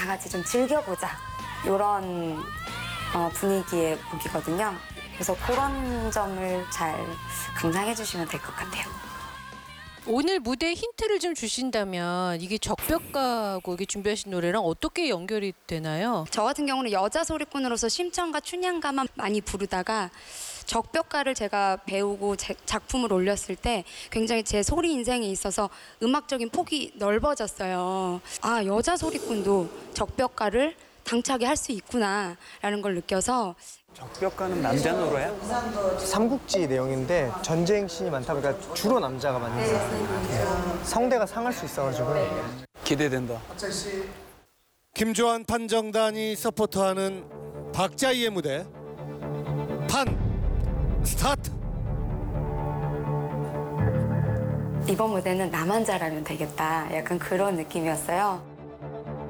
다 같이 좀 즐겨보자 이런 분위기의 곡이거든요. 그래서 그런 점을 잘 감상해 주시면 될 것 같아요. 오늘 무대 힌트를 좀 주신다면 이게 적벽가고 이게 준비하신 노래랑 어떻게 연결이 되나요? 저 같은 경우는 여자 소리꾼으로서 심청과 춘향가만 많이 부르다가 적벽가를 제가 배우고 작품을 올렸을 때 굉장히 제 소리 인생에 있어서 음악적인 폭이 넓어졌어요. 아, 여자 소리꾼도 적벽가를 당차게 할 수 있구나라는 걸 느껴서. 적벽가는 남자 노래야? 삼국지 내용인데 전쟁 씬이 많다 보니까 주로 남자가 많이 있어요. 성대가 상할 수 있어가지고. 기대된다. 김조한 판정단이 서포트하는 박자희의 무대 판 스타트. 이번 무대는 나만 잘하면 되겠다 약간 그런 느낌이었어요.